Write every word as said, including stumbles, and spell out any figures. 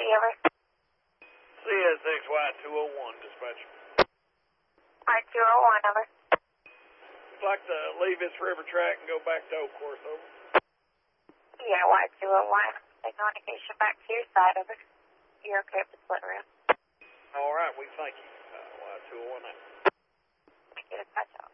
over. C S X Y two oh one, dispatch. Y two oh one, over. I'd like to leave this river track and go back to Oak Course, over. Yeah, Y two oh one. Taking indication back to your side, over. You're okay with the split room. All right, we thank you. Uh, Y two oh one. Thank you, dispatch.